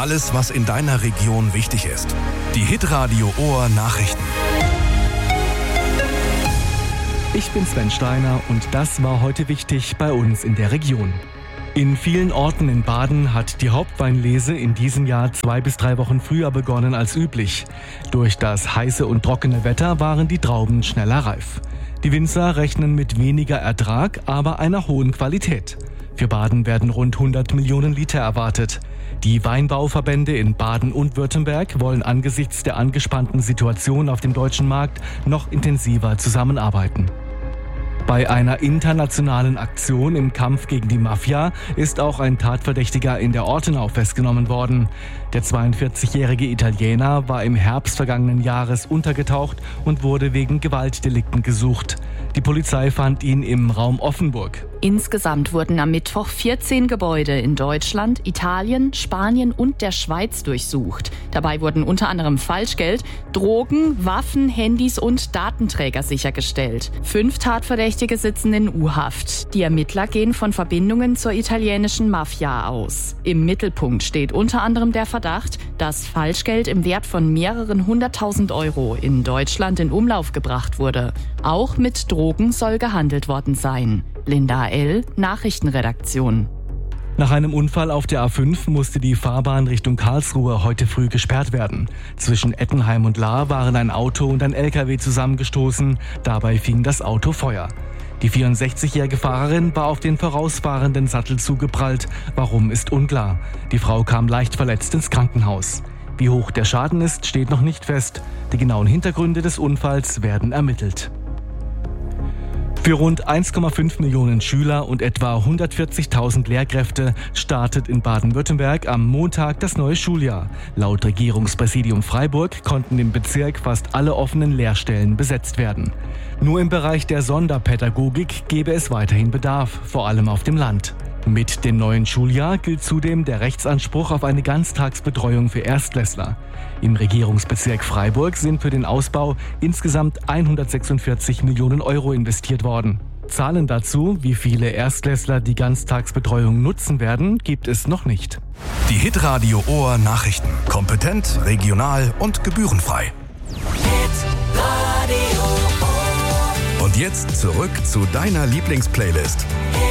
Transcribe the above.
Alles, was in deiner Region wichtig ist. Die Hitradio Ohr Nachrichten. Ich bin Sven Steiner und das war heute wichtig bei uns in der Region. In vielen Orten in Baden hat die Hauptweinlese in diesem Jahr 2 bis 3 Wochen früher begonnen als üblich. Durch das heiße und trockene Wetter waren die Trauben schneller reif. Die Winzer rechnen mit weniger Ertrag, aber einer hohen Qualität. Für Baden werden rund 100 Millionen Liter erwartet. Die Weinbauverbände in Baden und Württemberg wollen angesichts der angespannten Situation auf dem deutschen Markt noch intensiver zusammenarbeiten. Bei einer internationalen Aktion im Kampf gegen die Mafia ist auch ein Tatverdächtiger in der Ortenau festgenommen worden. Der 42-jährige Italiener war im Herbst vergangenen Jahres untergetaucht und wurde wegen Gewaltdelikten gesucht. Die Polizei fand ihn im Raum Offenburg. Insgesamt wurden am Mittwoch 14 Gebäude in Deutschland, Italien, Spanien und der Schweiz durchsucht. Dabei wurden unter anderem Falschgeld, Drogen, Waffen, Handys und Datenträger sichergestellt. 5 Tatverdächtige sitzen in U-Haft. Die Ermittler gehen von Verbindungen zur italienischen Mafia aus. Im Mittelpunkt steht unter anderem der Verdacht, dass Falschgeld im Wert von mehreren 100.000 Euro in Deutschland in Umlauf gebracht wurde. Auch mit Drogen soll gehandelt worden sein. Linda L., Nachrichtenredaktion. Nach einem Unfall auf der A5 musste die Fahrbahn Richtung Karlsruhe heute früh gesperrt werden. Zwischen Ettenheim und Lahr waren ein Auto und ein LKW zusammengestoßen. Dabei fing das Auto Feuer. Die 64-jährige Fahrerin war auf den vorausfahrenden Sattel zugeprallt. Warum, ist unklar. Die Frau kam leicht verletzt ins Krankenhaus. Wie hoch der Schaden ist, steht noch nicht fest. Die genauen Hintergründe des Unfalls werden ermittelt. Für rund 1,5 Millionen Schüler und etwa 140.000 Lehrkräfte startet in Baden-Württemberg am Montag das neue Schuljahr. Laut Regierungspräsidium Freiburg konnten im Bezirk fast alle offenen Lehrstellen besetzt werden. Nur im Bereich der Sonderpädagogik gäbe es weiterhin Bedarf, vor allem auf dem Land. Mit dem neuen Schuljahr gilt zudem der Rechtsanspruch auf eine Ganztagsbetreuung für Erstklässler. Im Regierungsbezirk Freiburg sind für den Ausbau insgesamt 146 Millionen Euro investiert worden. Zahlen dazu, wie viele Erstklässler die Ganztagsbetreuung nutzen werden, gibt es noch nicht. Die Hitradio Ohr Nachrichten. Kompetent, regional und gebührenfrei. Und jetzt zurück zu deiner Lieblingsplaylist.